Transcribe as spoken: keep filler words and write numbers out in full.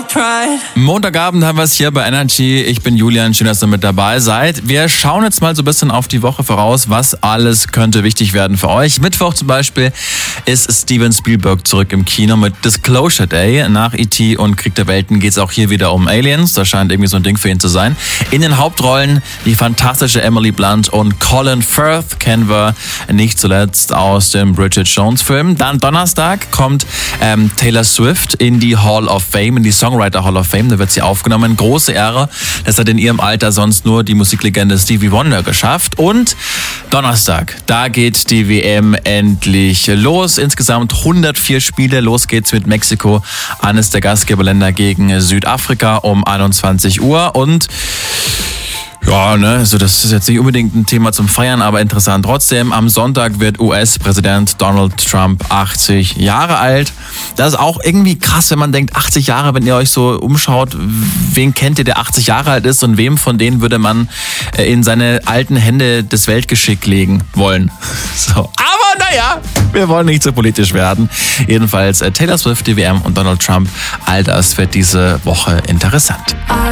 Montagabend haben wir es hier bei Energy. Ich bin Julian, schön, dass ihr mit dabei seid. Wir schauen jetzt mal so ein bisschen auf die Woche voraus, was alles könnte wichtig werden für euch. Mittwoch zum Beispiel ist Steven Spielberg zurück im Kino mit Disclosure Day. Nach E T und Krieg der Welten geht es auch hier wieder um Aliens. Das scheint irgendwie so ein Ding für ihn zu sein. In den Hauptrollen die fantastische Emily Blunt und Colin Firth kennen wir nicht zuletzt aus dem Bridget Jones Film. Dann Donnerstag kommt ähm, Taylor Swift in die Hall of Fame, in die Songwriter Hall of Fame. Da wird sie aufgenommen. Große Ehre. Das hat in ihrem Alter sonst nur die Musiklegende Stevie Wonder geschafft. Und Donnerstag, da geht die W M endlich los. Insgesamt hundertvier Spiele. Los geht's mit Mexiko, eines der Gastgeberländer, gegen Südafrika um einundzwanzig Uhr. Und ja, ne, also das ist jetzt nicht unbedingt ein Thema zum Feiern, aber interessant trotzdem. Am Sonntag wird U S-Präsident Donald Trump achtzig Jahre alt. Das ist auch irgendwie krass, wenn man denkt, achtzig Jahre, wenn ihr euch so umschaut, wen kennt ihr, der achtzig Jahre alt ist und wem von denen würde man in seine alten Hände das Weltgeschick legen wollen. So. Aber naja, wir wollen nicht so politisch werden. Jedenfalls Taylor Swift, die W M und Donald Trump, all das wird diese Woche interessant.